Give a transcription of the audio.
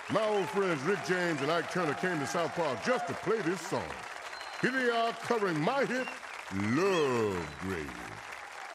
My old friends Rick James and Ike Turner came to South Park just to play this song. Here they are covering my hit, Love Grave.